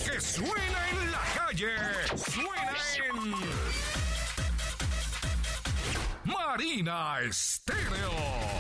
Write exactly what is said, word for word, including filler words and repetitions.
que suena en la calle. Suena en Marina Estéreo.